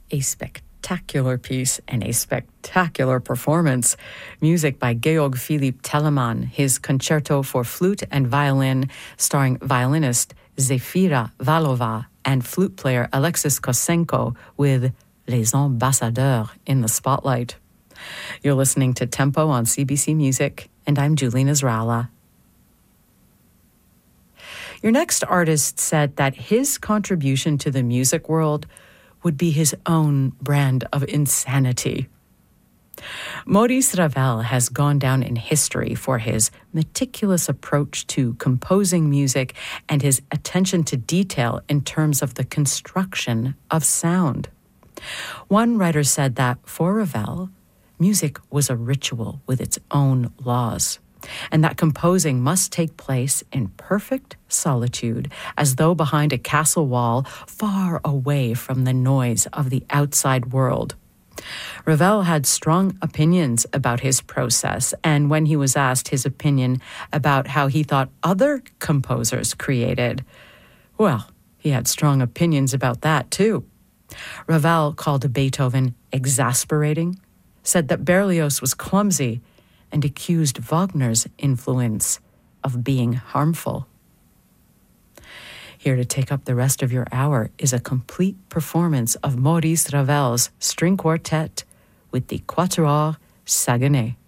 A spectacular piece and a spectacular performance. Music by Georg Philipp Telemann, his concerto for flute and violin, starring violinist Zefira Valova and flute player Alexis Kosenko, with Les Ambassadeurs in the spotlight. You're listening to Tempo on CBC Music, and I'm Julie Nasrallah. Your next artist said that his contribution to the music world would be his own brand of insanity. Maurice Ravel has gone down in history for his meticulous approach to composing music and his attention to detail in terms of the construction of sound. One writer said that for Ravel, music was a ritual with its own laws, and that composing must take place in perfect solitude, as though behind a castle wall, far away from the noise of the outside world. Ravel had strong opinions about his process, and when he was asked his opinion about how he thought other composers created, well, he had strong opinions about that too. Ravel called Beethoven exasperating, said that Berlioz was clumsy, and accused Wagner's influence of being harmful. Here to take up the rest of your hour is a complete performance of Maurice Ravel's string quartet with the Quatuor Saguenay.